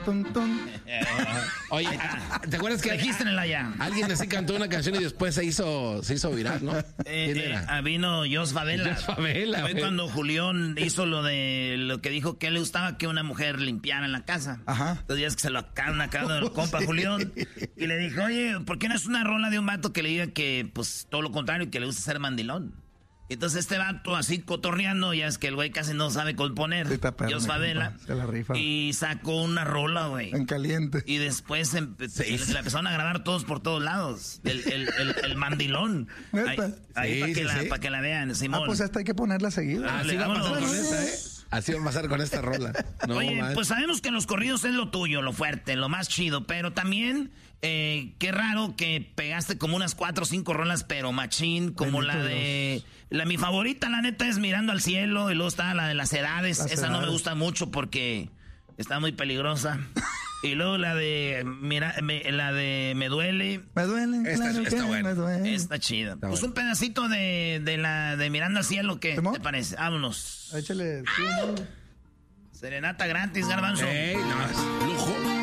Oye, ¿te acuerdas que regístrenla ya? Alguien así cantó una canción y después se hizo viral, ¿no? ¿Quién era? Vino Jos Favela. Jos Favela. Fue cuando Julián hizo lo que dijo que le gustaba que una mujer limpiara en la casa. Ajá. Entonces días que se lo acaban el compa Julián. Y le dijo, oye, ¿por qué no es una rola de un vato que le diga que, pues, todo lo contrario, que le gusta ser mandilón? Entonces este vato así cotorreando, ya es que el güey casi no sabe componer. Jos Favela. Se la rifa. Y sacó una rola, güey. En caliente. Y después la empezaron a grabar todos por todos lados. El mandilón. Ahí para que la vean, Simón. Pues esta hay que ponerla seguida. Así va a pasar con esta, Así va a pasar con esta rola. No, oye, pues sabemos que los corridos es lo tuyo, lo fuerte, lo más chido, pero también qué raro que pegaste como unas 4 o 5 rolas, pero machín, como bendito la de... mi favorita, la neta, es Mirando al Cielo, y luego está la de Las Edades. Esa no me gusta mucho porque está muy peligrosa. Y luego la de Me Duele. Me duele. Está buena. Está chida. Está pues bueno. Un pedacito de la de Mirando al Cielo, ¿qué te parece? Vámonos. Échale. Serenata gratis, Garbanzo. No, lujo.